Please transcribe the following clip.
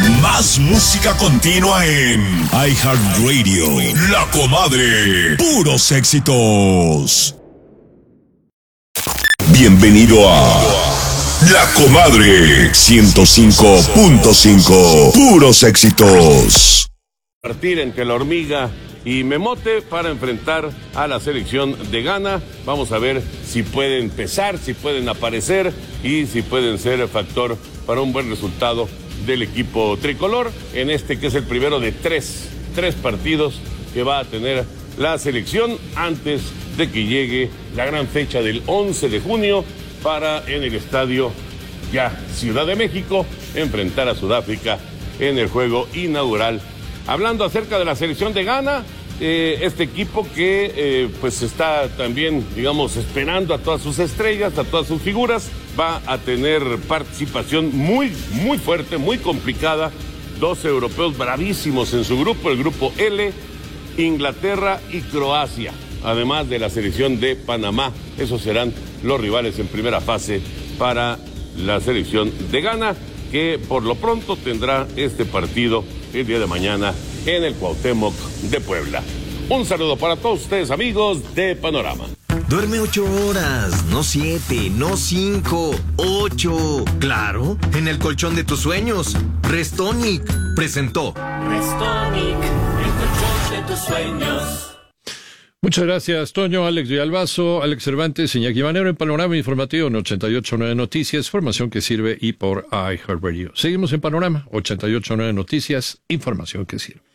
Más música continua en iHeartRadio. La Comadre. Puros éxitos. Bienvenido a La Comadre 105.5. Puros éxitos. Partir entre la Hormiga y Memote para enfrentar a la selección de Ghana. Vamos a ver si pueden pesar, si pueden aparecer y si pueden ser factor para un buen resultado del equipo tricolor en este que es el primero de tres partidos que va a tener la selección antes de que llegue la gran fecha del 11 de junio para en el estadio ya Ciudad de México enfrentar a Sudáfrica en el juego inaugural. Hablando acerca de la selección de Ghana, este equipo que pues está también, digamos, esperando a todas sus estrellas, a todas sus figuras, va a tener participación muy fuerte, muy complicada. 12 europeos bravísimos en su grupo, el grupo L, Inglaterra y Croacia, además de la selección de Panamá. Esos serán los rivales en primera fase para la selección de Ghana, que por lo pronto tendrá este partido el día de mañana en el Cuauhtémoc de Puebla. Un saludo para todos ustedes, amigos de Panorama. Duerme 8 horas, no 7, no 5, 8. Claro, en el colchón de tus sueños. Restonic presentó. Restonic, el colchón de tus sueños. Muchas gracias, Toño, Alex Villalbazo, Alex Cervantes, Iñaki Manero en Panorama Informativo en 88.9 Noticias, información que sirve y por iHeartRadio. Seguimos en Panorama, 88.9 Noticias, información que sirve.